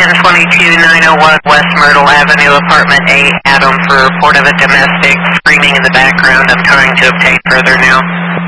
1022-901 West Myrtle Avenue, Apartment 8, Adam, for report of a domestic screaming in the background. I'm trying to obtain further now.